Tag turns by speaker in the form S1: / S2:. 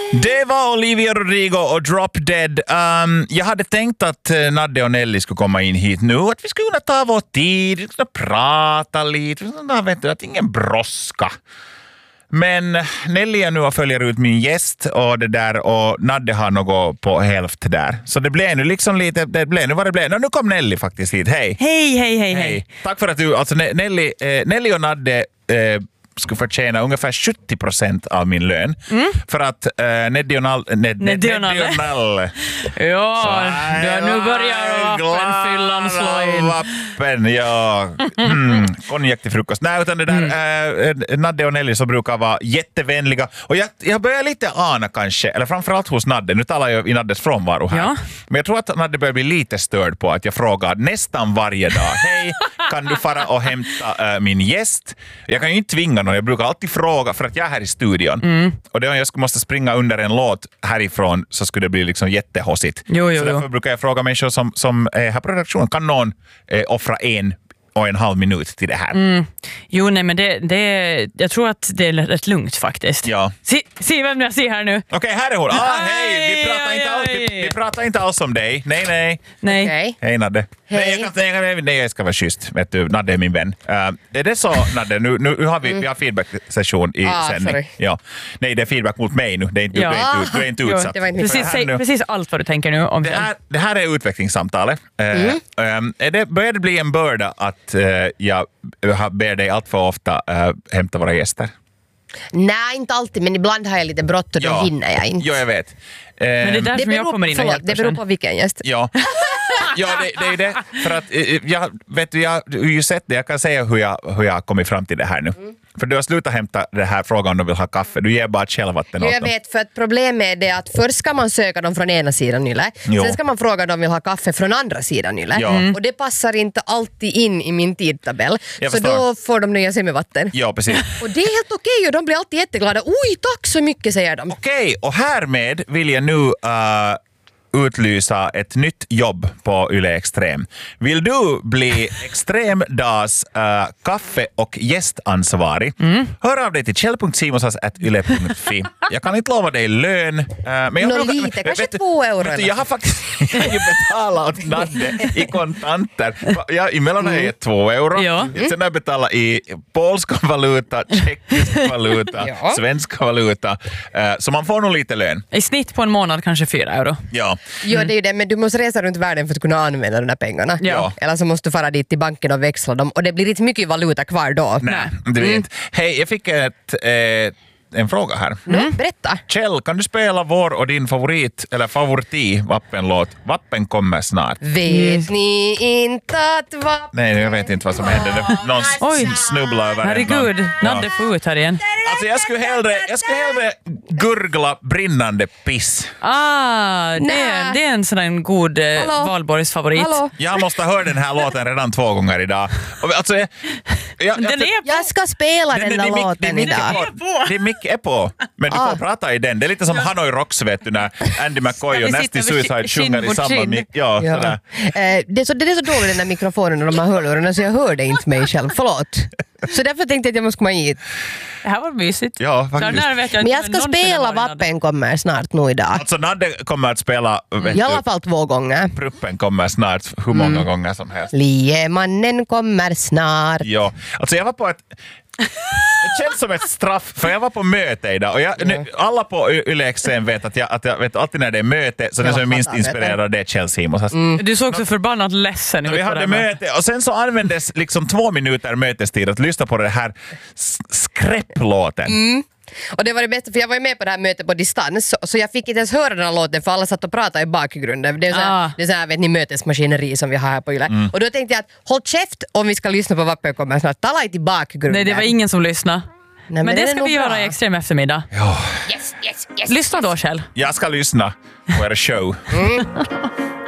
S1: Det var Olivia Rodrigo och Drop Dead. Jag hade tänkt att Nadde och Nelly skulle komma in hit nu. Att vi skulle kunna ta vår tid, vi skulle prata lite. Vet du, att ingen brådska. Men Nelly är nu och följer ut min gäst och det där, och Nadde har något på hälft där. Så det blev nu liksom lite, det blev nu vad det blev. Nu kom Nelly faktiskt hit, hej.
S2: Hej.
S1: Tack för att du, alltså Nelly och Nadde skulle förtjäna ungefär 70% av min lön. För att Neddy och Nalle.
S2: Ja, nu börjar vappenfyllan slå in.
S1: Vappen, ja. Konjak till frukost. Nej, utan det där Nadde och Nelly så brukar vara jättevänliga. Och jag börjar lite ana kanske, eller framförallt hos Nadde. Nu talar jag i Naddes frånvaro här. Ja. Men jag tror att Nadde börjar bli lite störd på att jag frågar nästan varje dag. Hej, kan du fara och hämta min gäst? Jag kan ju inte tvinga någon. Jag brukar alltid fråga, för att jag är här i studion. Och det om jag måste springa under en låt härifrån så skulle det bli liksom jättehossigt. Så därför brukar jag fråga människor som är här på redaktionen. Kan någon offra 1,5 minut till det här?
S2: Jo, nej, men det jag tror att det är rätt lugnt faktiskt.
S1: Ja.
S2: Se vem jag ser här nu.
S1: Okej, här är hon. Hej, vi pratar inte alls om dig. Nej.
S2: Okay.
S1: Hej, Nadde.
S3: Hej.
S1: Nej, jag ska vara schysst. Vet du, Nadde är min vän. Är det så, Nadde? Nu har vi har feedback-session i sändning.
S3: Sorry.
S1: Ja. Nej, det är feedback mot mig nu. Du är inte utsatt.
S3: Det var inte
S2: precis allt vad du tänker nu om
S1: det här är utvecklingssamtalet. Börjar det bli en börda att jag ber dig allt för ofta hämta våra gäster?
S3: Nej, inte alltid, men ibland har jag lite brått och då hinner jag inte.
S1: Ja, jag vet.
S2: Men det är där som jag kommer in och hjälper.
S3: Det beror på vilken gäst.
S1: Ja, det är det. För att jag har ju sett det. Jag kan säga hur jag har kommit fram till det här nu. För du har slutat hämta det här frågan om de vill ha kaffe. Du ger bara källvatten åt dem.
S3: Jag vet, för att problemet är det att först ska man söka dem från ena sidan Yle. Sen ska man fråga om de vill ha kaffe från andra sidan Yle. Och det passar inte alltid in i min tidtabell. Så då får de nöja sig med vatten.
S1: Ja, precis.
S3: Och det är helt okej och de blir alltid jätteglada. Oj, tack så mycket, säger de.
S1: Okej, och härmed vill jag nu utlysa ett nytt jobb på Yle Extrem. Vill du bli Extremdags kaffe- och gästansvarig? Hör av dig till kjell.simonsas@yle.fi. Jag kan inte lova dig lön. Men jag
S3: lite, kanske 2 euro.
S1: Jag har faktiskt betalat åt Nadde i kontanter. Emellan har jag gett 2 euro.
S2: Ja.
S1: Sen har jag betalat i polska valuta, tjeckisk valuta, svensk valuta. Så man får nog lite lön.
S2: I snitt på en månad kanske 4 euro.
S1: Ja.
S3: Ja, det är ju det, men du måste resa runt världen för att kunna använda de där pengarna.
S1: Ja.
S3: Eller så måste du fara dit till banken och växla dem. Och det blir inte mycket valuta kvar då.
S1: Nej, du vet. Hej, jag fick en fråga här.
S3: Berätta.
S1: Kjell, kan du spela vår och din favorit-vappenlåt? Vappen kommer snart.
S3: Vet ni inte att vappen...
S1: Nej, jag vet inte vad som hände. Någon snubblar över.
S2: Herregud, Nadde får ut här igen.
S1: Alltså jag skulle hellre gurgla brinnande piss.
S2: Det är en sån god Valborgs favorit.
S3: Hallå?
S1: Jag måste höra den här låten redan 2 gånger idag. Alltså,
S3: Jag ska spela den där låten idag.
S1: Det mick är på, men du får prata i den. Det är lite som Hanoi Rocks, vet du, när Andy McCoy och Nasty Suicide sjunger i samma mick. Ja. Sådär.
S3: Det är så dåligt den där mikrofonen och de här hörlurarna så jag hörde inte mig själv. Förlåt. Så därför tänkte jag att jag måste komma hit.
S2: Det här var mysigt.
S1: Ja, faktiskt.
S3: Men jag ska spela Vappen kommer snart nu idag.
S1: Alltså Nadde kommer att spela...
S3: I alla fall 2 gånger.
S1: Pruppen kommer snart hur många gånger som helst.
S3: Liemannen kommer snart.
S1: Ja, alltså jag var på ett... Det känns som ett straff, för jag var på möte idag och alla på Yle Extrem vet att jag vet alltid när det är möte så den som är minst inspirerad det är Kjell Simons.
S2: Du såg så förbannat ledsen ut.
S1: Vi hade möte och sen så användes liksom 2 minuter mötestid att lyssna på det här skräpplåten.
S3: Och det var det bästa, för jag var ju med på det här mötet på distans så jag fick inte ens höra den här låten för alla satt och pratade i bakgrunden. Det är så här vet ni, mötesmaskineri som vi har här på Yle. Och då tänkte jag att håll käft om vi ska lyssna på Vappen kommer snart. Tala inte i bakgrunden.
S2: Nej, det var ingen som lyssnade. Nej, men det ska vi göra i Extrem eftermiddag.
S1: Ja.
S3: Yes.
S2: Lyssna då, Kjell.
S1: Jag ska lyssna på er show.